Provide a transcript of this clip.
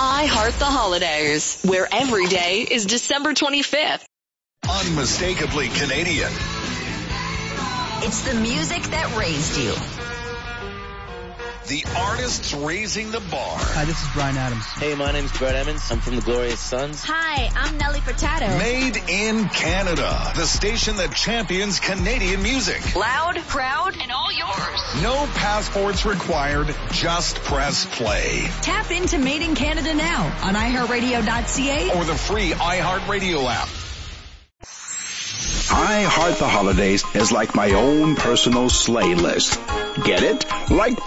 I Heart the Holidays, where every day is December 25th. Unmistakably Canadian. It's the music that raised you. The artists raising the bar. Hi, this is Bryan Adams. Hey, my name's Brett Emmons. I'm from the Glorious Sons. Hi, I'm Nelly Furtado. Made in Canada. The station that champions Canadian music. Loud, proud, and all yours. No passports required. Just press play. Tap into Made in Canada now on iHeartRadio.ca or the free iHeartRadio app. I Heart the Holidays is like my own personal sleigh list. Get it? Like